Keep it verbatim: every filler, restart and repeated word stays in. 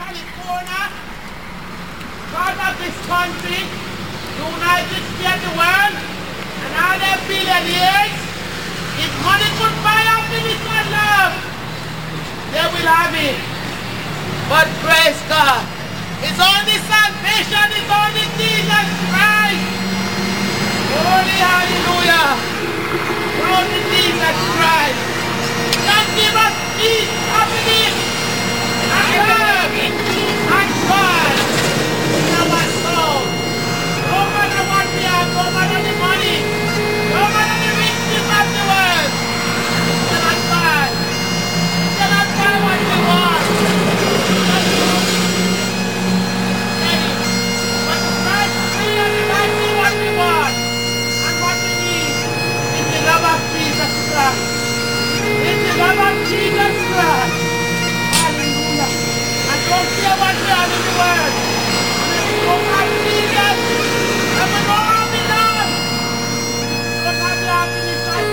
California, part of this country, United States of the world, and all their billionaires, if money could buy happiness and love, they will have it. But praise God, it's only salvation, it's only Jesus Christ. Holy hallelujah. Only Jesus Christ can give us peace, happiness, and love, and God in our soul. No matter what we have, no matter the money, no matter the riches of the world, we cannot buy. We cannot buy what we want. But Christ free us like we what we want and what we need is the love of Jesus Christ. It's the love of Jesus Christ. Hallelujah. And don't care what we have in the world.